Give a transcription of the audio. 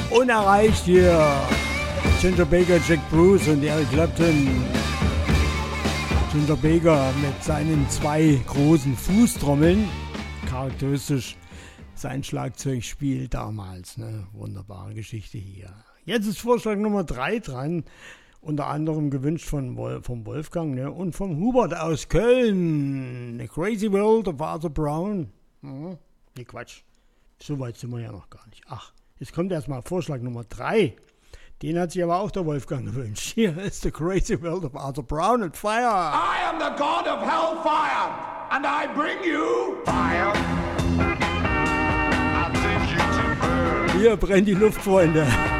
unerreicht hier. Ginger Baker, Jack Bruce und Eric Clapton. Ginger Baker mit seinen 2 großen Fußtrommeln. Charakteristisch sein Schlagzeugspiel damals. Ne? Wunderbare Geschichte hier. Jetzt ist Vorschlag Nummer 3 dran. Unter anderem gewünscht vom Wolfgang, ne? Und vom Hubert aus Köln. The Crazy World of Arthur Brown. Ne, Quatsch. So weit sind wir ja noch gar nicht. Ach, jetzt kommt erstmal Vorschlag Nummer 3. Den hat sich aber auch der Wolfgang gewünscht. Hier ist The Crazy World of Arthur Brown and Fire. I am the god of hellfire, and I bring you fire. Hier brennt die Luft, Freunde.